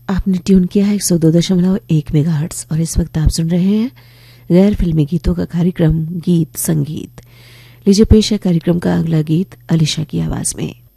आपने ट्यून किया है 102.1 मेगाहर्ट्ज और इस वक्त आप सुन रहे हैं गैर फिल्मी गीतों का कार्यक्रम गीत संगीत। लीजिए पेश है कार्यक्रम का अगला गीत अलीशा की आवाज में।